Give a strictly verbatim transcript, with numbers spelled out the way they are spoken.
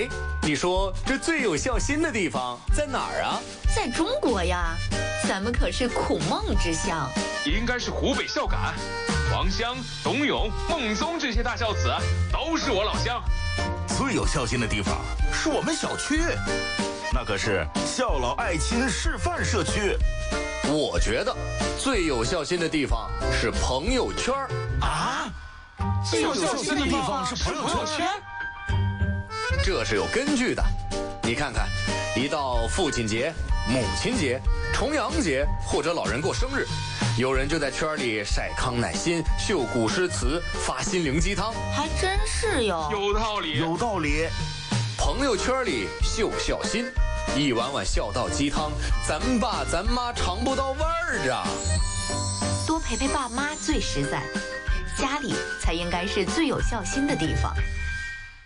哎，你说这最有孝心的地方在哪儿啊？ 在中国呀，咱们可是孔孟之乡。 应该是湖北孝感，王襄、董永、孟宗这些大孝子都是我老乡。 最有孝心的地方是我们小区，那可是孝老爱亲示范社区。 我觉得最有孝心的地方是朋友圈啊！最有孝心的地方是朋友圈， 这是有根据的。你看看，一到父亲节、母亲节、重阳节或者老人过生日，有人就在圈里晒康乃馨、秀古诗词、发心灵鸡汤， 还真是哟， 有道理， 有道理。 朋友圈里秀孝心，一碗碗孝道鸡汤，咱爸咱妈尝不到味儿啊！ 多陪陪爸妈最实在，家里才应该是最有孝心的地方。